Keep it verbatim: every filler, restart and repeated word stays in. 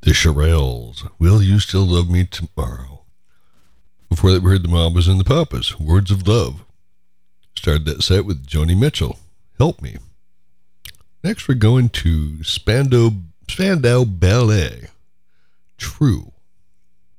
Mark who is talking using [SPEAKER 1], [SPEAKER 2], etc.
[SPEAKER 1] The Shirelles, Will You Still Love Me Tomorrow? Before that, we heard the Mamas and the Papas, Words of Love. Started that set with Joni Mitchell, Help Me. Next, we're going to Spandau, Spandau Ballet, True.